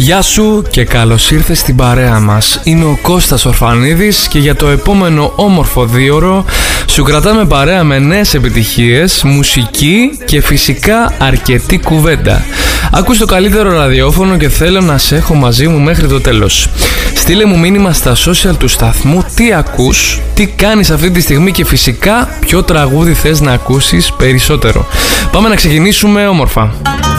Γεια σου και καλώς ήρθες στην παρέα μας. Είμαι ο Κώστας Ορφανίδης και για το επόμενο όμορφο δίωρο σου κρατάμε παρέα με νέες επιτυχίες, μουσική και φυσικά αρκετή κουβέντα. Ακούς το καλύτερο ραδιόφωνο και θέλω να σε έχω μαζί μου μέχρι το τέλος. Στείλε μου μήνυμα στα social του σταθμού τι ακούς, τι κάνεις αυτή τη στιγμή και φυσικά ποιο τραγούδι θες να ακούσεις περισσότερο. Πάμε να ξεκινήσουμε όμορφα.